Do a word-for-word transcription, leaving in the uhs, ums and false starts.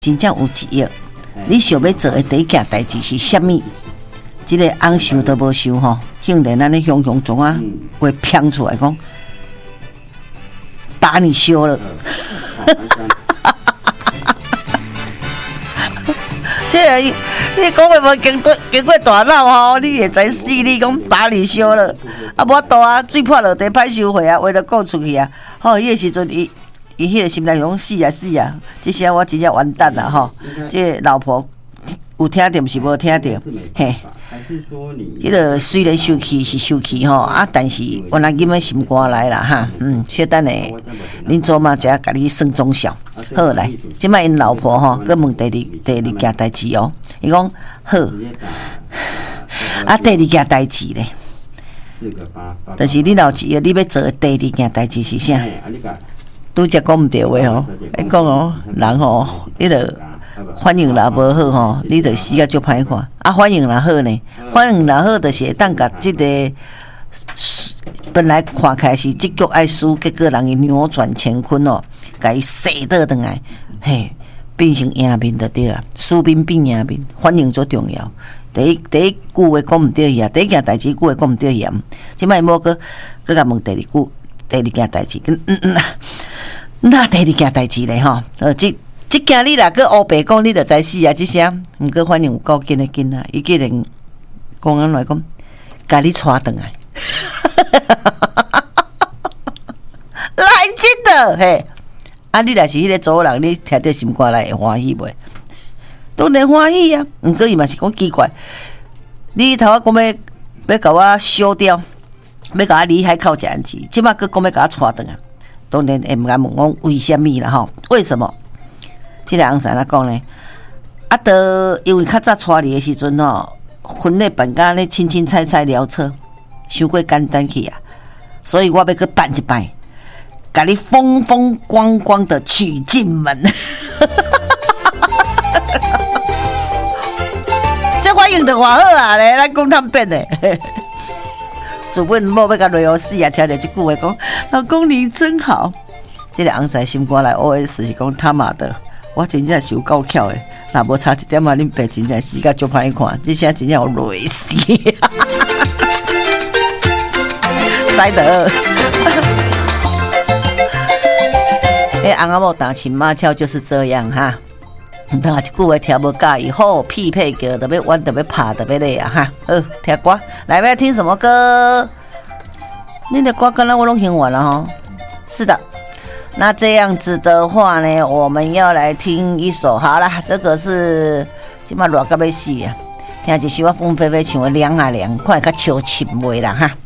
真正有一亿，你想要做的第一件代志是啥物？这个昂想都无想吼，竟然安尼雄雄总啊会飘出来讲，把你休了。这个你讲话无经过经过大脑吼，你会知死你讲把你休了，啊无多啊，水破落地歹收回啊，话就讲出去啊。吼，迄个时阵伊伊迄个心内讲死啊死啊，这下我真正完蛋啦吼！这老婆有听到，毋是无听到，嘿。迄个虽然生气是生气吼，啊，但是我若忍个心肝来啦哈，嗯，小等下恁祖妈才甲你算忠孝。好来，即摆因老婆吼，佮问第二第二件代志哦，伊讲好，啊，第二件代志咧，就是你老几你要做的第二件代志是啥？拄则讲毋对话吼，你讲哦，人吼，迄个。反应若无好吼，你就死甲足歹看。啊，反应若好呢，反应若好就是会当甲即个本来看起来是积极爱输，结果人伊扭转乾坤哦，甲伊洗倒转来，嘿，变成赢面就对啊。输面变赢面，反应最重要。第一第一句话讲毋对呀，第一件代志句话讲毋对呀。即摆无搁搁甲问第二句，第二件代志，嗯嗯嗯，那第二件代志咧吼，呃，即。即件你若搁乌白讲，你就知死啊！即声，毋过反正有够紧的紧啊！伊竟然讲安来讲，甲你带转来，来真的嘿！啊，你若是迄个组人，你听着心肝内会欢喜袂？当然欢喜啊！毋过伊嘛是讲奇怪，你头仔讲要要甲我烧掉，要甲我离开靠食安子，即摆佫讲要甲我带转来，当然会毋敢问讲为虾米啦吼？为什么？即个翁啥来讲呢？啊，都因为较早带你的时阵吼，婚礼办甲咧清清菜菜潦草，伤过简单去啊，所以我要去办一摆，甲你风风光光的娶进门。这反应就偌好啊咧，咱讲探变咧。主本某要甲雷欧死啊，听着即句话讲，老公你真好。即个翁仔心肝内 O S 是讲他妈的。我真正是有够巧的，若无差一点啊，恁爸真正死甲足歹看，这声真正有累死，知得。哎，翁仔某打情骂俏就是这样哈。当一句话听无介意，好匹配歌，特别玩，特别拍，特别累啊哈。好，听歌，来要听什么歌？恁的歌刚刚我拢听完了哈。是的。那这样子的话呢，我们要来听一首，好啦，这个是今嘛热到要死啊，听一首我凤飞飞唱的凉啊凉，看较笑深味啦哈。